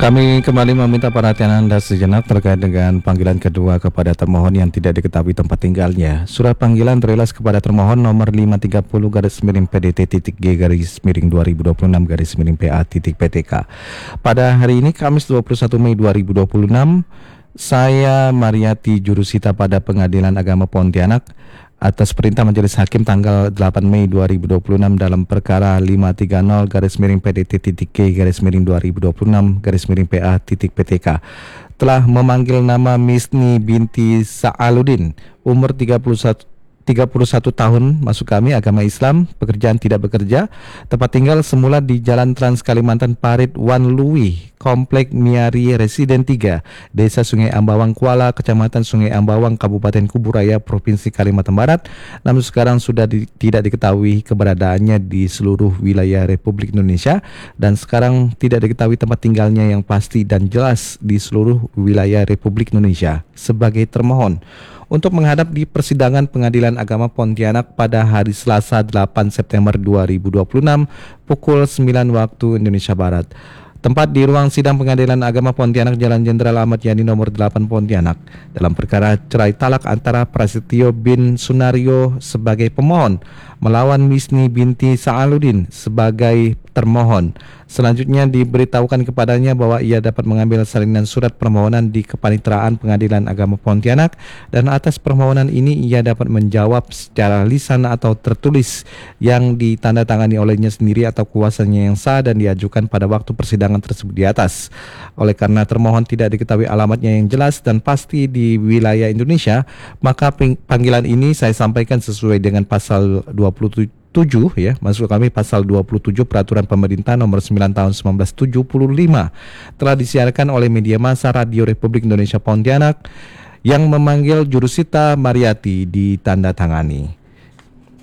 Kami kembali meminta perhatian Anda sejenak terkait dengan panggilan kedua kepada termohon yang tidak diketahui tempat tinggalnya. Surat panggilan terilas kepada termohon nomor 530-PDT-G-2026-PA-PTK. Pada hari ini Kamis 21 Mei 2026, saya Mariati Jurusita pada Pengadilan Agama Pontianak atas perintah Majelis Hakim tanggal 8 Mei 2026 dalam perkara 530-PDT-G-2026-PA-PTK telah memanggil nama Misni binti Sa'aludin, umur 31 tahun, masuk kami agama Islam, pekerjaan tidak bekerja, tempat tinggal semula di Jalan Trans Kalimantan Parit Wanlui, Komplek Miari Residen 3, Desa Sungai Ambawang Kuala, Kecamatan Sungai Ambawang, Kabupaten Kuburaya, Provinsi Kalimantan Barat. Namun sekarang sudah tidak diketahui keberadaannya di seluruh wilayah Republik Indonesia, dan sekarang tidak diketahui tempat tinggalnya yang pasti dan jelas di seluruh wilayah Republik Indonesia. Sebagai termohon untuk menghadap di persidangan Pengadilan Agama Pontianak pada hari Selasa 8 September 2026 pukul 9 waktu Indonesia Barat. Tempat di ruang sidang Pengadilan Agama Pontianak, Jalan Jenderal Ahmad Yani nomor 8 Pontianak, dalam perkara cerai talak antara Prasetyo bin Sunario sebagai pemohon melawan Misni binti Sa'aludin sebagai termohon. Selanjutnya diberitahukan kepadanya bahwa ia dapat mengambil salinan surat permohonan di Kepanitraan Pengadilan Agama Pontianak, dan atas permohonan ini ia dapat menjawab secara lisan atau tertulis yang ditandatangani olehnya sendiri atau kuasanya yang sah dan diajukan pada waktu persidangan tersebut di atas. Oleh karena termohon tidak diketahui alamatnya yang jelas dan pasti di wilayah Indonesia, maka panggilan ini saya sampaikan sesuai dengan pasal 27 ya, masuk kami pasal 27 Peraturan Pemerintah nomor 9 tahun 1975 telah disiarkan oleh media massa Radio Republik Indonesia Pontianak yang memanggil Jurusita Mariati ditandatangani.